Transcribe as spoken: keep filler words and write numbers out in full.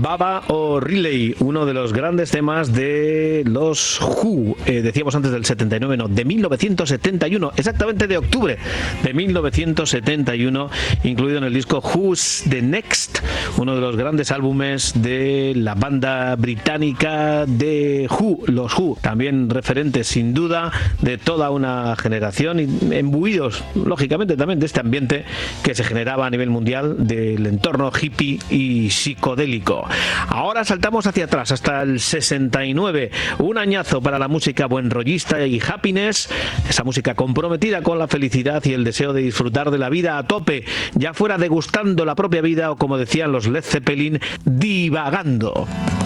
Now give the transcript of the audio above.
Baba O'Riley, uno de los grandes temas de los Who, eh, decíamos antes del setenta y nueve, no, de mil novecientos setenta y uno, exactamente de octubre de mil novecientos setenta y uno, incluido en el disco Who's the Next, uno de los grandes álbumes de la banda británica de Who, los Who, también referentes sin duda de toda una generación, imbuidos lógicamente también de este ambiente que se generaba a nivel mundial del entorno hippie y psicodélico. Ahora saltamos hacia atrás hasta el sesenta y nueve, un añazo para la música buenrollista y happiness, esa música comprometida con la felicidad y el deseo de disfrutar de la vida a tope, ya fuera degustando la propia vida o, como decían los Led Zeppelin, divagando.